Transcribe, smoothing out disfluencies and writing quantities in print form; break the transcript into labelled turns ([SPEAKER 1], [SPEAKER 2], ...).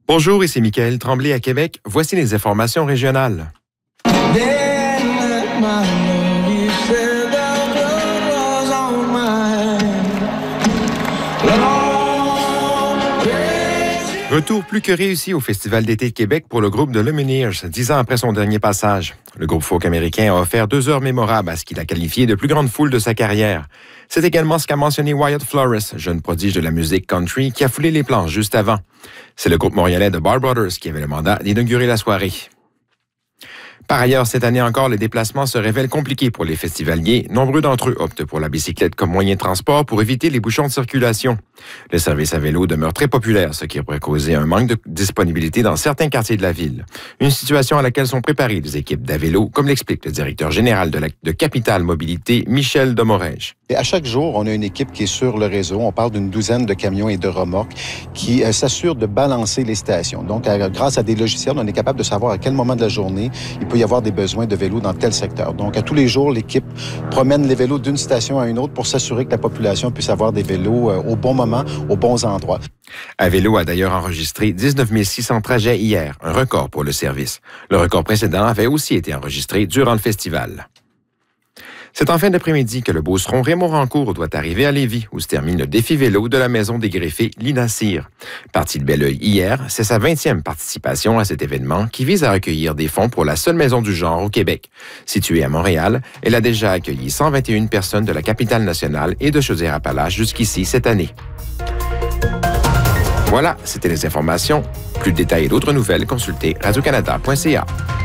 [SPEAKER 1] Bonjour, ici Michael Tremblay à Québec. Voici les informations régionales. Retour plus que réussi au Festival d'été de Québec pour le groupe de Lumineers, 10 ans après son dernier passage. Le groupe folk américain a offert 2 heures mémorables à ce qu'il a qualifié de plus grande foule de sa carrière. C'est également ce qu'a mentionné Wyatt Flores, jeune prodige de la musique country, qui a foulé les planches juste avant. C'est le groupe montréalais de Bar Brothers qui avait le mandat d'inaugurer la soirée. Par ailleurs, cette année encore, les déplacements se révèlent compliqués pour les festivaliers. Nombreux d'entre eux optent pour la bicyclette comme moyen de transport pour éviter les bouchons de circulation. Le service à vélo demeure très populaire, ce qui pourrait causer un manque de disponibilité dans certains quartiers de la ville. Une situation à laquelle sont préparées les équipes d'Avélo, comme l'explique le directeur général de Capital Mobilité, Michel Demorège.
[SPEAKER 2] Et à chaque jour, on a une équipe qui est sur le réseau. On parle d'une douzaine de camions et de remorques qui s'assurent de balancer les stations. Donc, grâce à des logiciels, on est capable de savoir à quel moment de la journée il peut y avoir des besoins de vélos dans tel secteur. Donc, à tous les jours, l'équipe promène les vélos d'une station à une autre pour s'assurer que la population puisse avoir des vélos au bon moment, aux bons endroits.
[SPEAKER 1] Avélo a d'ailleurs enregistré 19 600 trajets hier, un record pour le service. Le record précédent avait aussi été enregistré durant le festival. C'est en fin d'après-midi que le beauceron Raymond Rancourt doit arriver à Lévis, où se termine le défi vélo de la maison des greffés Lina Cyr. Parti de Belleuil hier, c'est sa 20e participation à cet événement qui vise à recueillir des fonds pour la seule maison du genre au Québec. Située à Montréal, elle a déjà accueilli 121 personnes de la capitale nationale et de Chaudière-Appalaches jusqu'ici cette année. Voilà, c'était les informations. Plus de détails et d'autres nouvelles, consultez radiocanada.ca.